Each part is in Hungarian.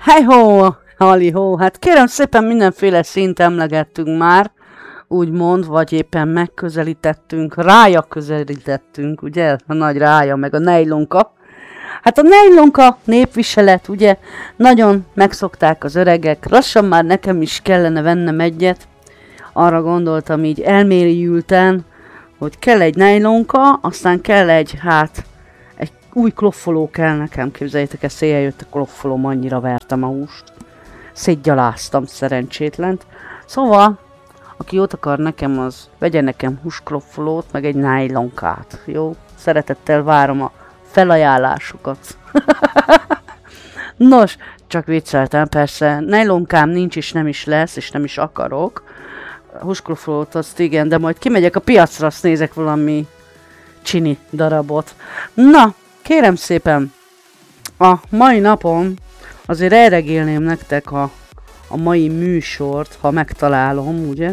Hej-hó, halli-hó, hát kérem szépen mindenféle szint emlegettünk már, úgymond, vagy éppen megközelítettünk, rája közelítettünk, ugye, a nagy rája, meg a nejlonka. Hát a nejlonka népviselet, ugye, nagyon megszokták az öregek, lassan már nekem is kellene vennem egyet, arra gondoltam így elmélyülten, hogy kell egy nejlonka, aztán kell egy új kloffoló kell nekem, képzeljétek, ezt éjjel jött a kloffolóm, annyira vertem a húst. Szétgyaláztam szerencsétlent. Szóval, aki jót akar nekem, az vegye nekem húskloffolót, meg egy nájlonkát, jó? Szeretettel várom a felajánlásokat. Nos, csak vicceltem, persze, nájlonkám nincs és nem is lesz, és nem is akarok. Húskloffolót azt igen, de majd kimegyek a piacra, azt nézek valami csini darabot. Na, kérem szépen, a mai napon azért elregélném nektek a mai műsort, ha megtalálom, ugye?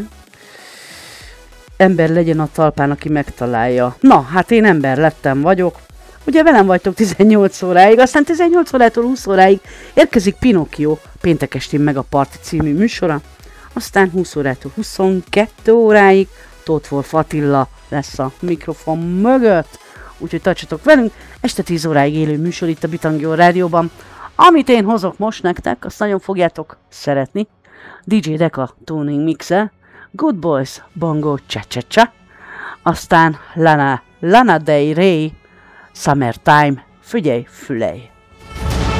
Ember legyen a talpán, aki megtalálja. Na, hát én ember lettem vagyok. Ugye velem vagytok 18 óráig, aztán 18 órától 20 óráig érkezik Pinocchio, péntek estén meg a Parti című műsora. Aztán 20 órától 22 óráig Tóth Wolff Attila lesz a mikrofon mögött. Úgyhogy tartsatok velünk, este 10 óráig élő műsor itt a Bitangió Rádióban. Amit én hozok most nektek, azt nagyon fogjátok szeretni. DJ Deka Tuning Mixe, Good Boys Bongo Cha-Cha-Cha, aztán Lana Del Rey Summertime, figyelj, fülej!